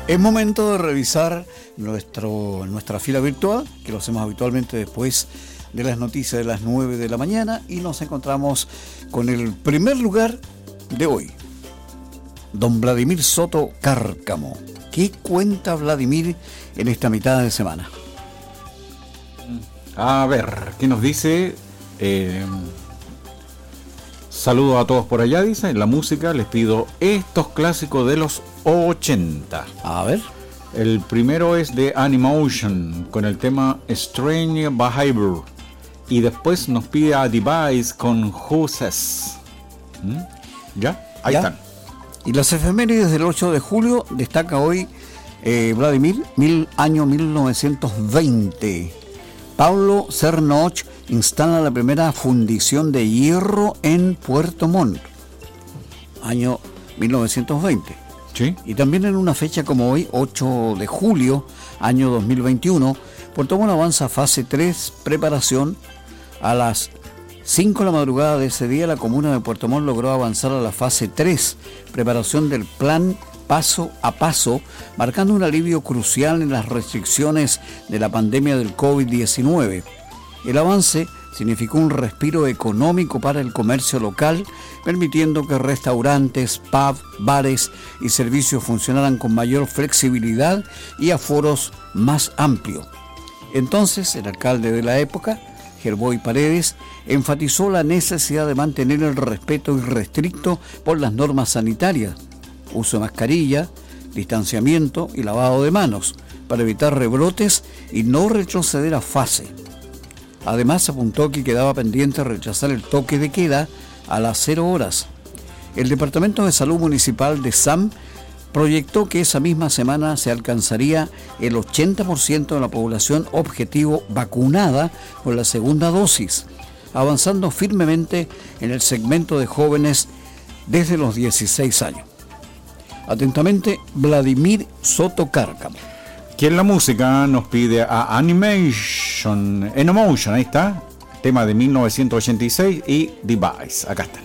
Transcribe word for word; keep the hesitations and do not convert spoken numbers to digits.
Es momento de revisar nuestro, nuestra fila virtual, que lo hacemos habitualmente después de las noticias de las nueve de la mañana, y nos encontramos con el primer lugar de hoy, don Vladimir Soto Cárcamo. ¿Qué cuenta Vladimir en esta mitad de semana? A ver, ¿qué nos dice? Eh, saludo a todos por allá, dice. En la música les pido estos clásicos de los ochenta. A ver. El primero es de Animotion con el tema Strange Behavior. Y después nos pide a Device con Who Says. ¿Mm? ¿Ya? Ahí ¿Ya? están. Y las efemérides del ocho de julio destaca hoy eh, Vladimir, mil, año mil novecientos veinte. Pablo Cernoch instala la primera fundición de hierro en Puerto Montt, año mil novecientos veinte. ¿Sí? Y también en una fecha como hoy, ocho de julio, año dos mil veintiuno, Puerto Montt avanza a fase tres, preparación. A las cinco de la madrugada de ese día, la comuna de Puerto Montt logró avanzar a la fase tres, preparación del plan paso a paso, marcando un alivio crucial en las restricciones de la pandemia del COVID diecinueve. El avance significó un respiro económico para el comercio local, permitiendo que restaurantes, pubs, bares y servicios funcionaran con mayor flexibilidad y aforos más amplios. Entonces, el alcalde de la época, Gerboy Paredes, enfatizó la necesidad de mantener el respeto irrestricto por las normas sanitarias, uso de mascarilla, distanciamiento y lavado de manos, para evitar rebrotes y no retroceder a fase. Además, apuntó que quedaba pendiente rechazar el toque de queda a las cero horas. El Departamento de Salud Municipal de S A M proyectó que esa misma semana se alcanzaría el ochenta por ciento de la población objetivo vacunada con la segunda dosis, avanzando firmemente en el segmento de jóvenes desde los dieciséis años. Atentamente, Vladimir Soto Cárcamo. Que en la música nos pide a Animation, Emotion, ahí está, tema de mil novecientos ochenta y seis y Device, acá está.